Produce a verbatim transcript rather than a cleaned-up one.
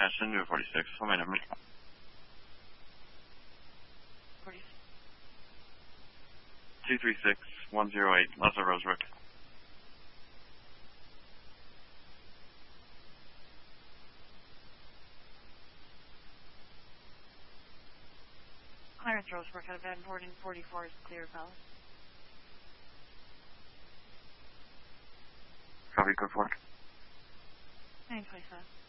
Ashton, New forty-six. What my number? forty-six. two three six one zero eight, Leslie Rosebrook. Clarence Rosebrook out of Van Borden, forty-four is clear, Palace. Copy, go for it. nine twenty-five.